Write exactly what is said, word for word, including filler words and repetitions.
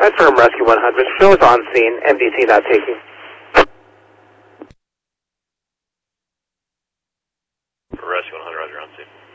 Confirm Rescue one hundred. Show is on scene. M D C not taking. Rescue one hundred, roger, on scene.